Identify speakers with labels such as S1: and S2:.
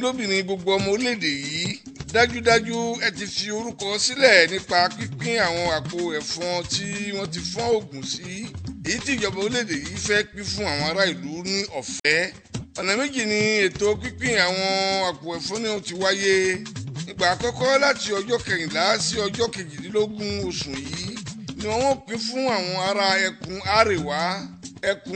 S1: lóbìnrin gbogbo ọmọ orílẹ̀-èdè yìí dájúdájú ẹ ti fi orúkọ sílẹ̀ nípa pínpín àwọn àpò ẹ̀fọn tí wọ́n ti fọ́n oògùn sí èyí tí ìjọba orílẹ̀-èdè yìí fẹ́ pín fún àwọn ará ìlú ní ọ̀fẹ́. ọ̀nà méjì ni ètò pínpín àwọn àpò ẹ̀fọn náà ti wáyé. ìgbà àkọ́kọ́ láti ọjọ́ kẹrìnlá sí ọjọ́ kejìdínlógún oṣù yìí ni wọ́n ó pín fún àwọn ará ẹkùn àríwá ẹkùn